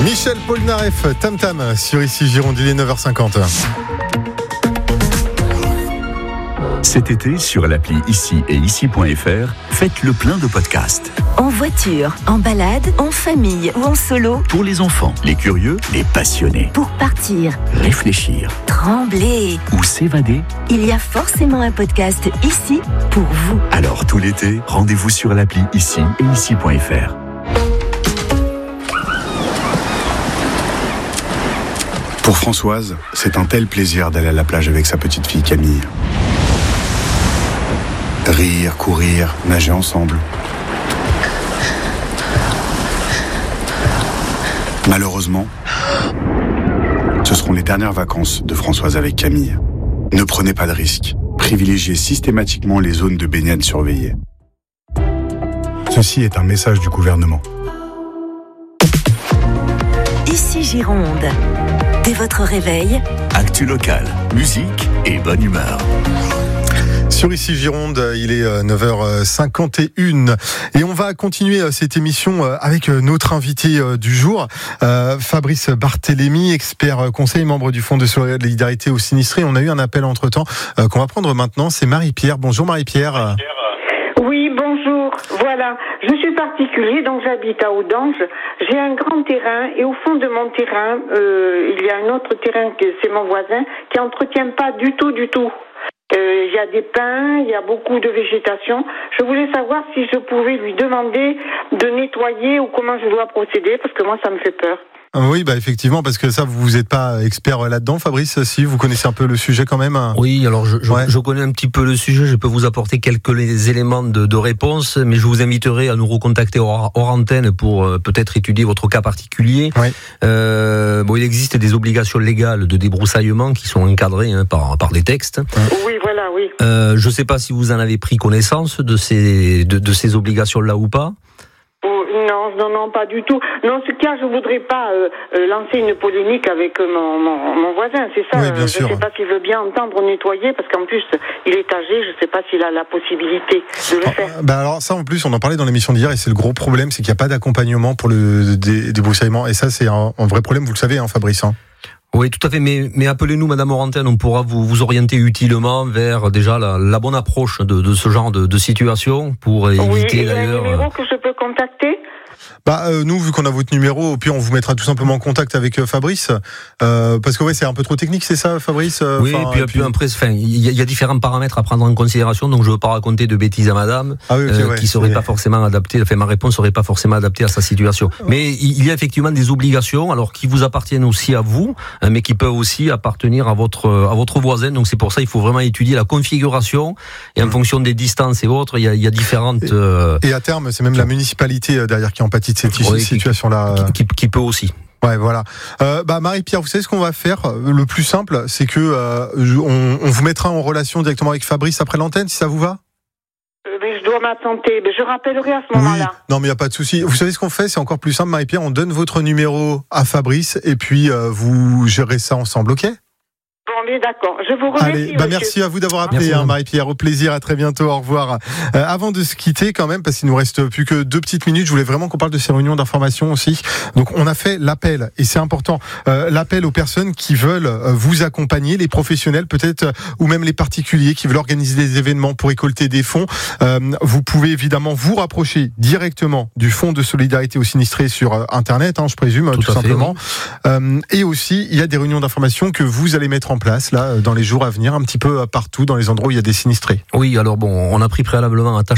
Michel Polnareff, Tam Tam, sur Ici Gironde, il est 9h50. Cet été, sur l'appli Ici et Ici.fr, faites le plein de podcasts. En voiture, en balade, en famille ou en solo. Pour les enfants, les curieux, les passionnés. Pour partir, Réfléchir trembler ou s'évader. Il y a forcément un podcast ici pour vous. Alors tout l'été, rendez-vous sur l'appli Ici et Ici.fr. Pour Françoise, c'est un tel plaisir d'aller à la plage avec sa petite fille Camille. Rire, courir, nager ensemble. Malheureusement, ce seront les dernières vacances de Françoise avec Camille. Ne prenez pas de risques. Privilégiez systématiquement les zones de baignade surveillées. Ceci est un message du gouvernement. Ici Gironde. Dès votre réveil, Actu locale, musique et bonne humeur. Sur Ici Gironde, il est 9h51 et on va continuer cette émission avec notre invité du jour, Fabrice Barthélémy, expert conseil, membre du Fonds de solidarité aux sinistrés. On a eu un appel entre-temps qu'on va prendre maintenant, c'est Marie-Pierre. Bonjour Marie-Pierre. Oui, bonjour. Voilà, je suis particulier, donc j'habite à Audange. J'ai un grand terrain et au fond de mon terrain, il y a un autre terrain que c'est mon voisin qui entretient pas du tout. Il y a des pins, il y a beaucoup de végétation. Je voulais savoir si je pouvais lui demander de nettoyer ou comment je dois procéder, parce que moi, ça me fait peur. Oui, effectivement, parce que ça, vous n'êtes pas expert là-dedans, Fabrice, si vous connaissez un peu le sujet quand même. Oui, alors je connais un petit peu le sujet, je peux vous apporter quelques éléments de réponse, mais je vous inviterai à nous recontacter hors antenne pour peut-être étudier votre cas particulier. Oui. Il existe des obligations légales de débroussaillement qui sont encadrées par des textes. Oui, voilà, oui. Je ne sais pas si vous en avez pris connaissance de ces obligations-là ou pas. Non, pas du tout. Non, ce cas, je voudrais pas lancer une polémique avec mon voisin, c'est ça. Oui, bien sûr. Je sais pas s'il veut bien entendre nettoyer, parce qu'en plus, il est âgé, je sais pas s'il a la possibilité de le faire. Alors ça, en plus, on en parlait dans l'émission d'hier, et c'est le gros problème, c'est qu'il n'y a pas d'accompagnement pour le débroussaillement, et ça, c'est un vrai problème, vous le savez, Fabrice. Oui, tout à fait, mais appelez-nous Madame Orantin, on pourra vous orienter utilement vers déjà la bonne approche de ce genre de situation pour éviter d'ailleurs... Oui, il y a un numéro que je peux contacter ? Nous, vu qu'on a votre numéro, puis on vous mettra tout simplement en contact avec Fabrice, parce que c'est un peu trop technique, c'est ça, Fabrice? Oui, et puis après, il y a différents paramètres à prendre en considération, donc je ne veux pas raconter de bêtises à Madame, qui serait pas forcément adaptée. Enfin, ma réponse serait pas forcément adaptée à sa situation. Mais il y a effectivement des obligations, alors qui vous appartiennent aussi à vous, mais qui peuvent aussi appartenir à votre voisin. Donc c'est pour ça, il faut vraiment étudier la configuration et en fonction des distances et autres, il y a différentes. Et à terme, c'est même la municipalité derrière qui en pâtit de cette situation-là. Qui peut aussi. Ouais, voilà. Marie-Pierre, vous savez ce qu'on va faire? Le plus simple, c'est que on vous mettra en relation directement avec Fabrice après l'antenne, si ça vous va? Mais je dois m'absenter. Je rappellerai à ce moment-là. Non, mais il n'y a pas de souci. Vous savez ce qu'on fait? C'est encore plus simple, Marie-Pierre. On donne votre numéro à Fabrice et puis vous gérez ça ensemble, ok? Bon, d'accord. Je vous remercie. Allez, merci à vous d'avoir appelé, Marie-Pierre. Au plaisir, à très bientôt. Au revoir. Avant de se quitter, quand même, parce qu'il nous reste plus que 2 petites minutes, je voulais vraiment qu'on parle de ces réunions d'information aussi. Donc, on a fait l'appel, et c'est important, l'appel aux personnes qui veulent vous accompagner, les professionnels peut-être, ou même les particuliers qui veulent organiser des événements pour récolter des fonds. Vous pouvez évidemment vous rapprocher directement du Fonds de solidarité aux sinistrés sur Internet, je présume, tout simplement. Oui. Et aussi, il y a des réunions d'information que vous allez mettre en place là dans les jours à venir, un petit peu partout dans les endroits où il y a des sinistrés. Oui, alors on a pris préalablement attache